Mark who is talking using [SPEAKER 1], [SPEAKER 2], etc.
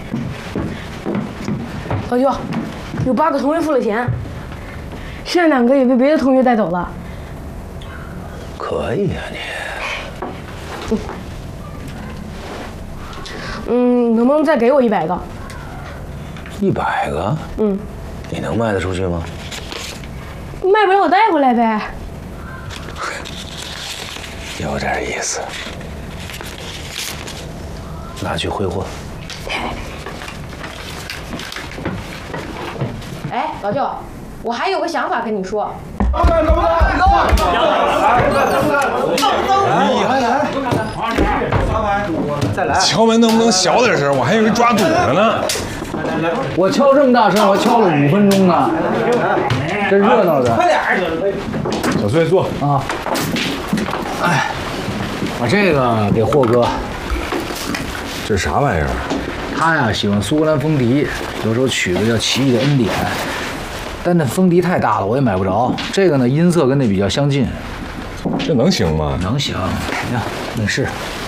[SPEAKER 1] 老舅，有8个同学付了钱，剩下2个也被别的同学带走了。
[SPEAKER 2] 可以呀，
[SPEAKER 1] 你。能不能再给我100个
[SPEAKER 2] 100个？你能卖得出去吗？
[SPEAKER 1] 卖不了我带回来呗。
[SPEAKER 2] 有点意思，拿去挥霍。
[SPEAKER 1] 哎，老舅，我还有个想法跟你说。
[SPEAKER 3] 再来！敲门能不能小点声？我还以为抓赌的呢。
[SPEAKER 4] 我敲这么大声，我敲了5分钟呢，这热闹的。快点！
[SPEAKER 3] 小崔坐
[SPEAKER 4] 啊。哎，把这个给霍哥。
[SPEAKER 3] 这是啥玩意儿？
[SPEAKER 4] 他呀喜欢苏格兰风笛，有时候取个叫奇异的恩典，但那风笛太大了，我也买不着。这个呢，音色跟那比较相近。
[SPEAKER 3] 这能行吗？
[SPEAKER 4] 能行，行，你试。